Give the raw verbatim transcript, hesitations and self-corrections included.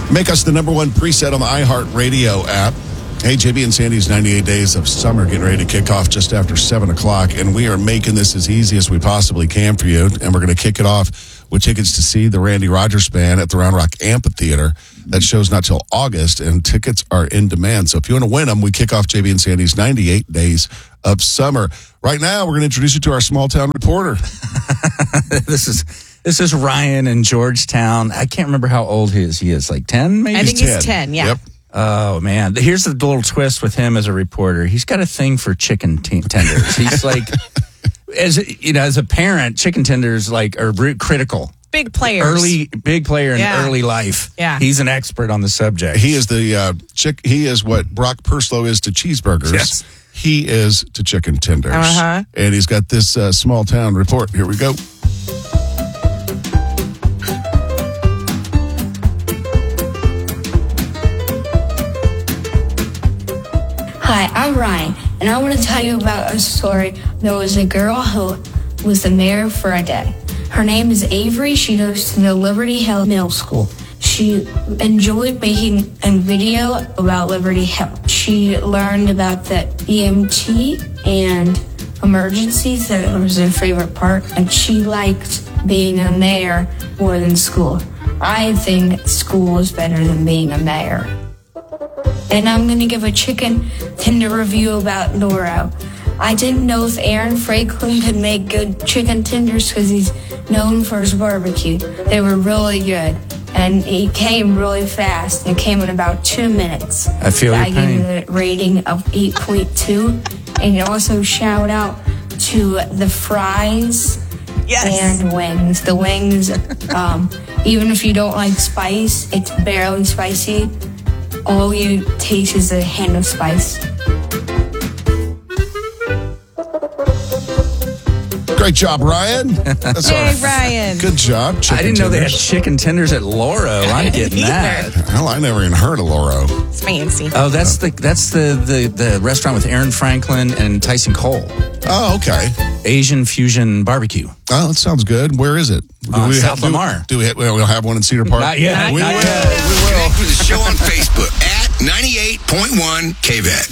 Make us the number one preset on the iHeartRadio app. Hey, J B and Sandy's ninety-eight Days of Summer getting ready to kick off just after seven o'clock, and we are making this as easy as we possibly can for you, and we're going to kick it off with tickets to see the Randy Rogers Band at the Round Rock Amphitheater. That show's not till August, and tickets are in demand. So if you want to win them, we kick off J B and Sandy's ninety-eight Days of Summer. Right now, we're going to introduce you to our small town reporter. This is this is Ryan in Georgetown. I can't remember how old he is. He is like ten, maybe? I think he's he's ten, yeah. Yep. Oh, man. Here's the little twist with him as a reporter. He's got a thing for chicken t- tenders. He's like, as you know, as a parent, chicken tenders like are critical. Big players. Early, big player in Yeah. early life. Yeah. He's an expert on the subject. He is the uh, chick. He is what Brock Purslow is to cheeseburgers. Yes. He is to chicken tenders. Uh-huh. And he's got this uh, small town report. Here we go. Hi, I'm Ryan, and I want to tell you about a story. There was a girl who was the mayor for a day. Her name is Avery. She goes to the Liberty Hill Middle School. She enjoyed making a video about Liberty Hill. She learned about the E M T and emergencies. That was her favorite part, and she liked being a mayor more than school. I think school is better than being a mayor. And I'm going to give a chicken tender review about Noro. I didn't know if Aaron Franklin could make good chicken tenders because he's known for his barbecue. They were really good. And he came really fast. It came in about two minutes. I feel your I pain. gave it a rating of eight point two. And also shout out to the fries Yes. and wings. The wings, um, even if you don't like spice, it's barely spicy. All you taste is a hint of spice. Great job, Ryan. That's Hey, our- Ryan. Good job. Chicken I didn't know they had tenders. chicken tenders at Loro. I'm getting that. Hell, I never even heard of Loro. It's fancy. Oh, that's the that's the, the, the restaurant with Aaron Franklin and Tyson Cole. Oh, okay. Asian fusion barbecue. Oh, that sounds good. Where is it? Do Uh, South do- Lamar. Do, we, we'll have one in Cedar Park? Not yet. We Not will. yet. We will. Connect with the show on Facebook at ninety-eight point one K V E T.